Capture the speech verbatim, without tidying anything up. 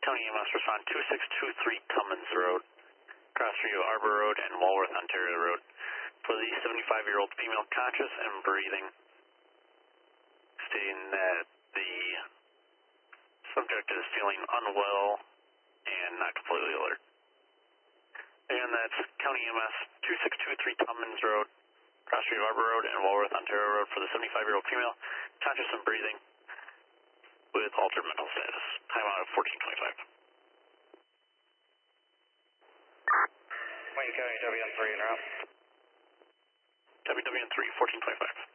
County E M S respond two six two three Cummins Road, Crossview Arbor Road, and Walworth, Ontario Road, for the seventy-five-year-old female conscious and breathing, stating that the subject is feeling unwell and not completely alert. Again, that's County E M S two six two three Cummins Road, Crossview Arbor Road, and Walworth, Ontario Road, for the seventy-five-year-old female conscious and breathing with altered mental status. Time out of fourteen twenty-five. Wayne County W N three en route. W W N three, fourteen twenty-five.